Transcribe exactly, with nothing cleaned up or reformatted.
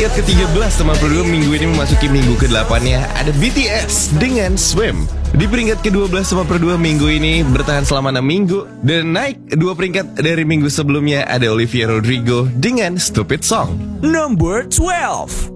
peringkat ke tiga belas sama puluh dua minggu ini memasuki minggu ke delapan-nya ada B T S dengan Swim. Di peringkat ke dua belas sama per dua minggu ini bertahan selama enam minggu dan naik dua peringkat dari minggu sebelumnya ada Olivia Rodrigo dengan Stupid Song. Number twelve.